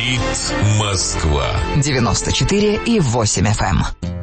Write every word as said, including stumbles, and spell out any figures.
Хит Москва. девяносто четыре и восемь эф эм.